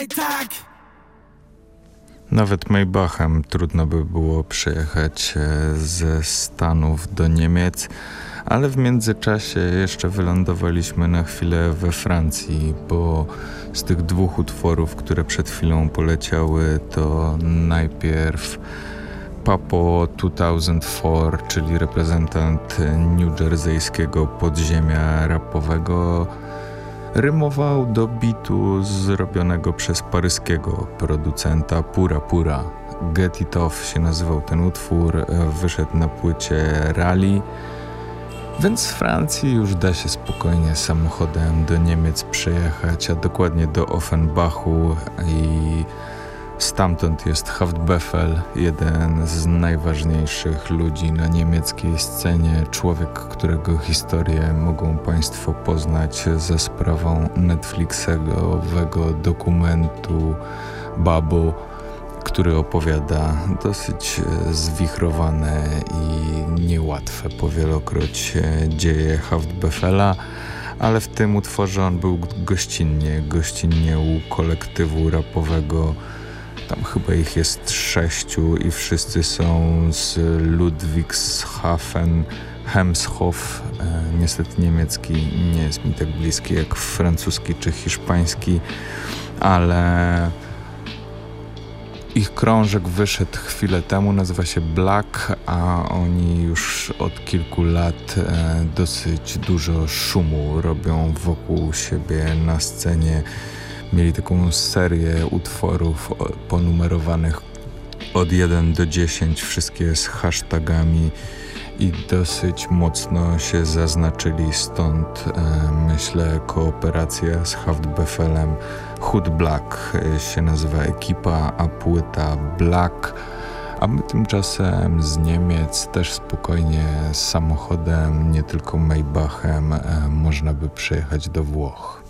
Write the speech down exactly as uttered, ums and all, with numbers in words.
tak. Nawet Maybachem trudno by było przyjechać ze Stanów do Niemiec, ale w międzyczasie jeszcze wylądowaliśmy na chwilę we Francji, bo z tych dwóch utworów, które przed chwilą poleciały, to najpierw Papo dwa tysiące cztery, czyli reprezentant newjerseyskiego podziemia rapowego, rymował do bitu zrobionego przez paryskiego producenta Pura Pura. Get It Off się nazywał ten utwór, wyszedł na płycie Rally, więc z Francji już da się spokojnie samochodem do Niemiec przejechać, a dokładnie do Offenbachu, i stamtąd jest Haftbefehl, jeden z najważniejszych ludzi na niemieckiej scenie, człowiek, którego historię mogą Państwo poznać za sprawą Netflixowego dokumentu Babo, który opowiada dosyć zwichrowane i niełatwe powielokroć dzieje Haftbefehla, ale w tym utworze on był gościnnie, gościnnie u kolektywu rapowego. Tam chyba ich jest sześciu i wszyscy są z Ludwigshafen, Hemshof. E, niestety niemiecki nie jest mi tak bliski jak francuski czy hiszpański, ale ich krążek wyszedł chwilę temu, nazywa się Black, a oni już od kilku lat e, dosyć dużo szumu robią wokół siebie na scenie. Mieli taką serię utworów ponumerowanych od jeden do dziesięciu, wszystkie z hashtagami, i dosyć mocno się zaznaczyli, stąd e, myślę kooperacja z Haftbefelem. Hood Black się nazywa ekipa, a płyta Black. A my tymczasem z Niemiec też spokojnie z samochodem, nie tylko Maybachem, e, można by przejechać do Włoch.